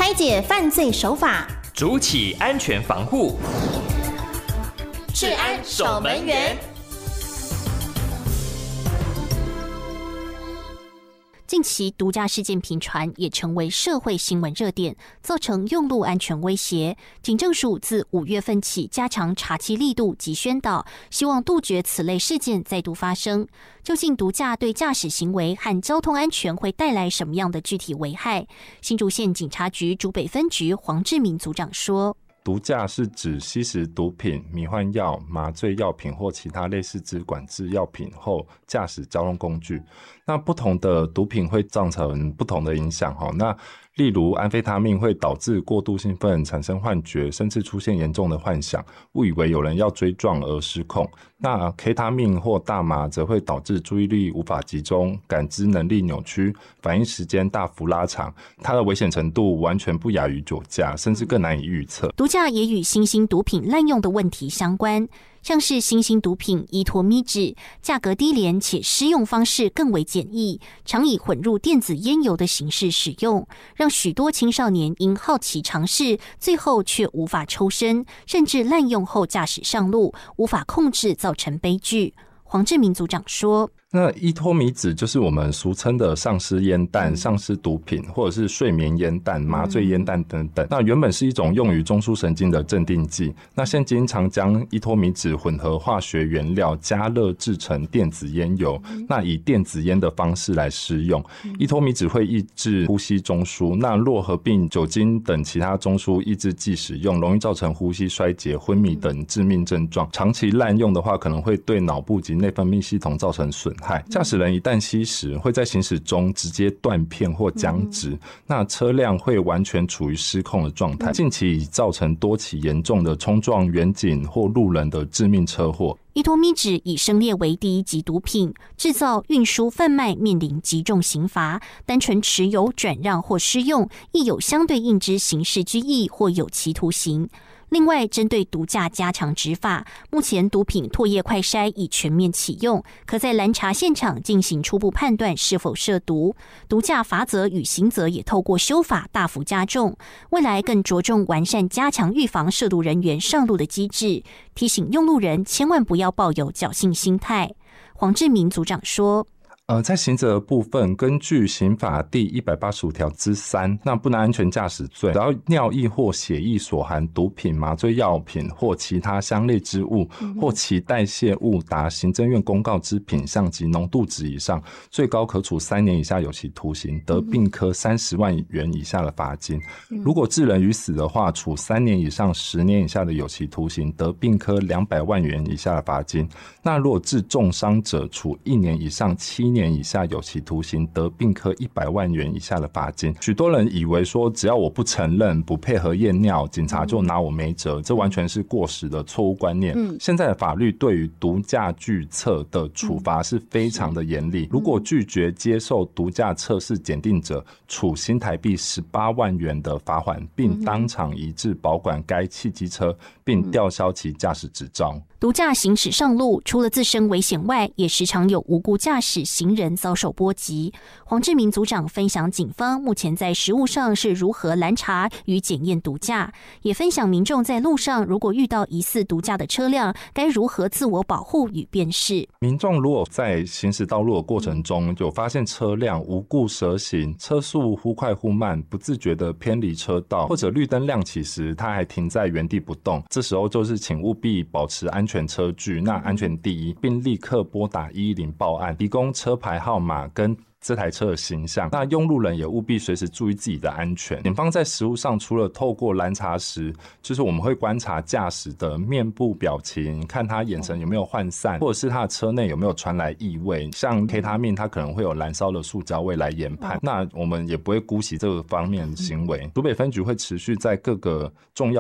拆解犯罪手法， 筑起安全防护， 治安守门员。 近期毒驾事件频传，也成为社会新闻热点，造成用路安全威胁。警政署自5月份起加强查缉力度及宣导，希望杜绝此类事件再度发生。究竟毒驾对驾驶行为和交通安全会带来什么样的具体危害？新竹县警察局竹北分局黄志明组长说， 毒驾是指吸食毒品、迷幻药、麻醉药品或其他类似之管制药品后驾驶交通工具。那不同的毒品会造成不同的影响。那例如安非他命会导致过度兴奋，产生幻觉，甚至出现严重的幻想，误以为有人要追撞而失控。那 K 他命或大麻则会导致注意力无法集中，感知能力扭曲，反应时间大幅拉长，它的危险程度完全不亚于酒驾，甚至更难以预测。 毒驾也与新兴毒品滥用的问题相关，像是新兴毒品依托咪酯，价格低廉且施用方式更为简易，常以混入电子烟油的形式使用，让许多青少年因好奇尝试，最后却无法抽身，甚至滥用后驾驶上路，无法控制，造成悲剧。黄志明组长说， 那依托咪酯就是我们俗称的丧尸烟弹、丧尸毒品，或者是睡眠烟弹、麻醉烟弹等等。那原本是一种用于中枢神经的镇定剂，那现今常将依托咪酯混合化学原料加热制成电子烟油，那以电子烟的方式来施用。依托咪酯会抑制呼吸中枢，那若合并酒精等其他中枢抑制剂使用，容易造成呼吸衰竭、昏迷等致命症状。长期滥用的话，可能会对脑部及内分泌系统造成损害。驾驶人一旦吸食，会在行驶中直接断片或僵直，那车辆会完全处于失控的状态。近期已造成多起严重的冲撞远景或路人的致命车祸。 依托咪酯已升列为第1级毒品，制造、运输、贩卖面临极重刑罚，单纯持有、转让或施用，亦有相对应之刑事拘役或有期徒刑。另外，针对毒驾加强执法，目前毒品唾液快筛已全面启用，可在拦查现场进行初步判断是否涉毒。毒驾罚则与刑责也透过修法大幅加重，未来更着重完善加强预防涉毒人员上路的机制，提醒用路人千万不要抱有侥幸心态。黄志明组长说， 在刑责的部分，根据刑法第185条之3，那不能安全驾驶罪，只要尿液或血液所含毒品、麻醉药品或其他相类之物，或其代谢物达行政院公告之品项及浓度值以上，最高可处3年以下有期徒刑，得并科30万元以下的罚金。如果致人于死的话，处3年以上10年以下的有期徒刑，得并科200万元以下的罚金。那如果致重伤者，处1年以上7年以下有期徒刑，得并科100万元以下的罚金。许多人以为说只要我不承认、不配合验尿，警察就拿我没辙，这完全是过时的错误观念。现在的法律对于毒驾拒测的处罚是非常的严厉，如果拒绝接受毒驾测试检定者，处新台币18万元的罚款，并当场移至保管该汽机车，并吊销其驾驶执照。 毒驾行驶上路，除了自身危险外，也时常有无辜驾驶行人遭受波及。黄志明组长分享警方目前在实务上是如何拦查与检验毒驾，也分享民众在路上如果遇到疑似毒驾的车辆，该如何自我保护与辨识。 民众如果在行驶道路的过程中有发现车辆无故蛇行，车速忽快忽慢，不自觉的偏离车道，或者绿灯亮起时它还停在原地不动，这时候就是请务必保持安全车距，那安全第一，并立刻拨打110报案，提供车牌号码跟这台车的形象。那用路人也务必随时注意自己的安全。警方在实务上除了透过拦查时，就是我们会观察驾驶的面部表情，看他眼神有没有涣散，或者是他的车内有没有传来异味，像 K 他命他可能会有燃烧的塑胶味来研判，那我们也不会姑息这个方面的行为。竹北分局会持续在各个重要